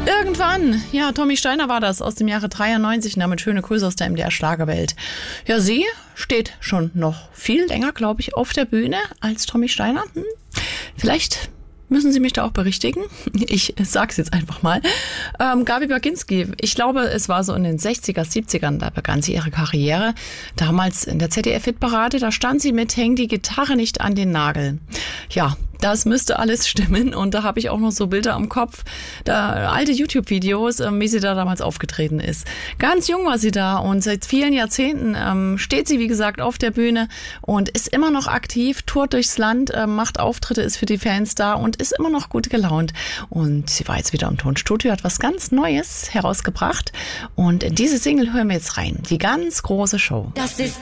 Irgendwann, ja, Tommy Steiner war das aus dem Jahre 93, damit schöne Grüße aus der MDR-Schlagerwelt. Ja, sie steht schon noch viel länger, glaube ich, auf der Bühne als Tommy Steiner. Vielleicht müssen Sie mich da auch berichtigen. Ich sag's jetzt einfach mal. Gabi Baginski, ich glaube, es war so in den 60er, 70ern, da begann sie ihre Karriere. Damals in der ZDF-Hitparade, da stand sie mit Häng die Gitarre nicht an den Nagel. Ja, das müsste alles stimmen und da habe ich auch noch so Bilder im Kopf, da alte YouTube-Videos, wie sie da damals aufgetreten ist. Ganz jung war sie da und seit vielen Jahrzehnten steht sie, wie gesagt, auf der Bühne und ist immer noch aktiv, tourt durchs Land, macht Auftritte, ist für die Fans da und ist immer noch gut gelaunt. Und sie war jetzt wieder im Tonstudio, hat was ganz Neues herausgebracht und in diese Single hören wir jetzt rein, die ganz große Show. Das ist